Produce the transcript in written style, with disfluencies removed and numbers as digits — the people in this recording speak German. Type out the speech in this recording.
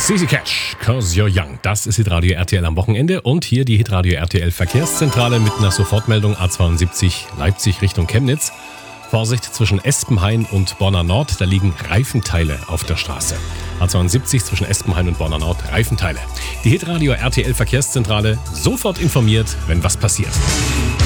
CC Catch, 'Cause You're Young. Das ist Hitradio RTL am Wochenende und hier die Hitradio RTL Verkehrszentrale mit einer Sofortmeldung A72 Leipzig Richtung Chemnitz. Vorsicht zwischen Espenhain und Borna Nord, da liegen Reifenteile auf der Straße. A72 zwischen Espenhain und Borna Nord, Reifenteile. Die Hitradio RTL Verkehrszentrale, sofort informiert, wenn was passiert.